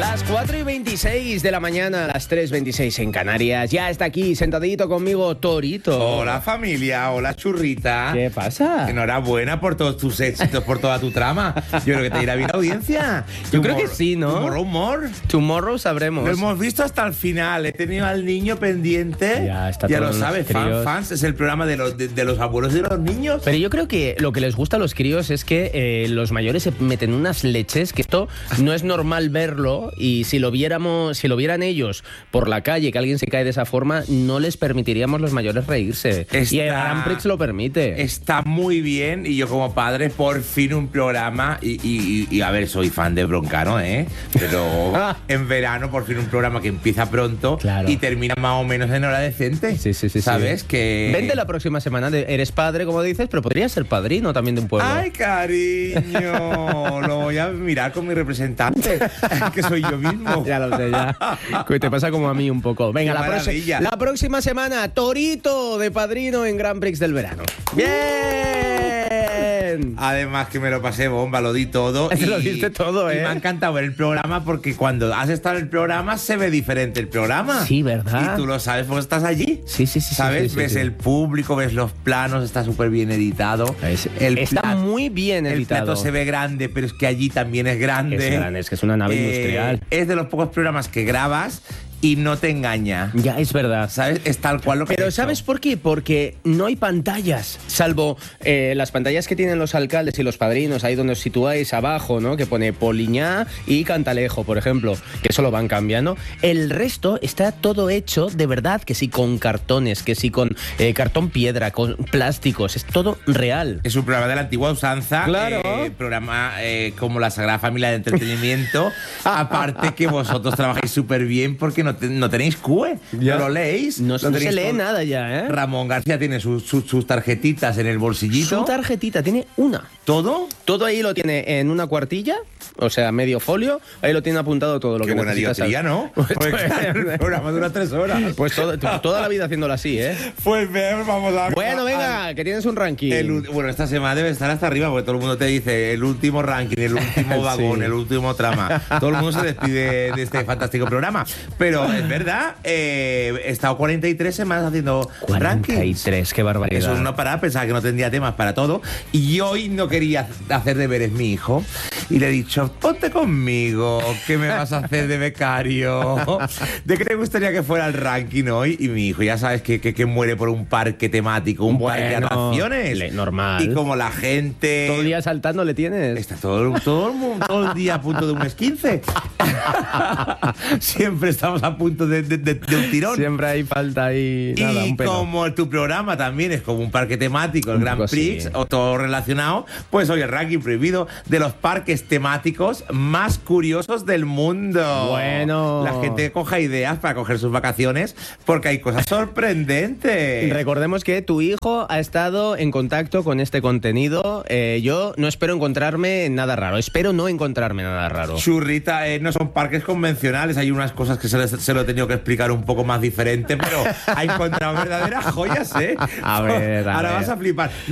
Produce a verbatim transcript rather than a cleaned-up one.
Las cuatro y veintiséis de la mañana, las tres y veintiséis en Canarias. Ya está aquí, sentadito conmigo, Torito. Hola familia, hola churrita. ¿Qué pasa? Enhorabuena por todos tus éxitos, por toda tu trama. Yo creo que te irá bien la audiencia. Yo creo que sí, ¿no? Humor, humor. Tomorrow sabremos. Lo hemos visto hasta el final. He tenido al niño pendiente. Ya está Ya todo lo en los sabes, Fan críos. Fans es el programa de los, de, de los abuelos y de los niños. Pero yo creo que lo que les gusta a los críos es que eh, los mayores se meten unas leches, que esto no es normal verlo, y si lo viéramos, si lo vieran ellos por la calle, que alguien se cae de esa forma, no les permitiríamos los mayores reírse. Está- y el Grand Prix lo permite. Está muy bien, y yo como padre, por fin un programa, y, y- y- y, a ver, soy fan de Broncano, ¿eh? Pero en verano, por fin un programa que empieza pronto Claro. y termina más o menos en hora decente. Sí, sí, sí. ¿Sabes? sí. Que... Vente la próxima semana, de- eres padre, como dices, pero podrías ser padrino también de un pueblo. ¡Ay, cariño! Lo voy a mirar con mi representante, que soy yo mismo. Ya lo sé, ya. Que te pasa como a mí un poco. Venga, Qué la, proxi- maravilla. la próxima semana, Torito de padrino en Grand Prix del verano. ¡Bien! Además que me lo pasé bomba, lo di todo. Te lo diste todo, ¿eh? Y me ha encantado ver el programa porque cuando has estado en el programa se ve diferente el programa. Sí, ¿verdad? Y tú lo sabes porque estás allí. Sí, sí, sí. sí, ¿Sabes? sí, sí, ves sí. el público, ves los planos, está súper bien editado. Es- el está plat- muy bien El editado. plato se ve grande, pero es que allí también es grande. Es grande, es que es una nave Eh, industrial. Es de los pocos programas que grabas y no te engaña. Ya, es verdad. ¿Sabes? Es tal cual lo que Pero he hecho. ¿sabes por qué? Porque no hay pantallas, salvo eh, las pantallas que tienen los alcaldes y los padrinos, ahí donde os situáis abajo, ¿no? Que pone Poliñá y Cantalejo, por ejemplo, que eso lo van cambiando. El resto está todo hecho de verdad, que sí con cartones, que sí con eh, cartón piedra, con plásticos, es todo real. Es un programa de la antigua usanza. Claro. eh, programa eh, como la Sagrada Familia de Entretenimiento. Aparte que vosotros trabajáis súper bien porque no, te- no tenéis C U E. Ya. No lo leéis. No, lo no se tenéis lee todo. nada ya, ¿eh? Ramón García tiene sus, sus- sus tarjetitas en el bolsillito. Su tarjetita tiene una. ¿Todo? Todo ahí lo tiene en una cuartilla, o sea, medio folio, ahí lo tiene apuntado todo lo Qué que buena necesitas diotería, saber. ¿no? Pues, Porque claro, el programa dura tres horas. pues todo- toda la vida haciéndolo así, ¿eh? Pues veamos, vamos a... Bueno, venga, que tienes un ranking. El u- bueno, esta semana debe estar hasta arriba porque todo el mundo te dice el último ranking, el último vagón, Sí. el último trama. Todo el mundo se despide de este fantástico programa. Pero es verdad, eh, he estado cuarenta y tres semanas haciendo cuarenta y rankings. tres, qué barbaridad. Eso es no para, pensaba que no tendría temas para todo. Y hoy no quería hacer deberes mi hijo. Y le he dicho, ponte conmigo, que me vas a hacer de becario. ¿De qué te gustaría que fuera el ranking hoy? Y mi hijo, ya sabes que, que, que muere por un parque temático, un parque de Bueno, atracciones. le- normal. Y como la gente... Todo el día saltando le tienes. Está todo, todo, el mundo, todo el día a punto de un esquince. Siempre estamos a punto de, de- de- de un tirón. Siempre hay falta ahí. Nada, Y un pelo. como tu programa también es como un parque temático, el Un Grand poco Prix, así. o todo relacionado, pues hoy el ranking prohibido de los parques temáticos más curiosos del mundo. Bueno. La gente coja ideas para coger sus vacaciones porque hay cosas sorprendentes. Recordemos que tu hijo ha estado en contacto con este contenido. Eh, yo no espero encontrarme nada raro. Espero no encontrarme nada raro. Churrita, eh, no son parques convencionales, hay unas cosas que se, les- se lo he tenido que explicar un poco más diferente, pero ha encontrado verdaderas joyas, ¿eh? A ver, a Ahora ver. vas a flipar.